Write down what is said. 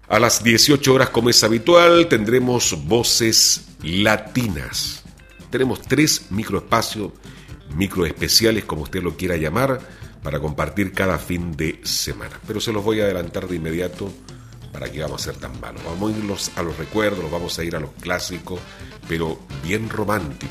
A las 18 horas, como es habitual, tendremos Voces Latinas. Tenemos 3 microespacios, microespeciales, como usted lo quiera llamar, para compartir cada fin de semana. Pero se los voy a adelantar de inmediato para que vamos a ser tan malos. Vamos a irnos a los recuerdos, vamos a ir a los clásicos, pero bien románticos.